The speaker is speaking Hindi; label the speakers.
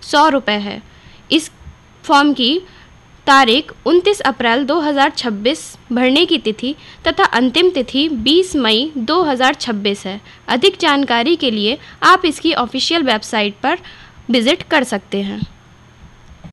Speaker 1: ₹100 है। इस फॉर्म की तारीख 29 अप्रैल 2026 भरने की तिथि तथा अंतिम तिथि 20 मई 2026 है। अधिक जानकारी के लिए आप इसकी ऑफिशियल वेबसाइट पर विजिट कर सकते हैं।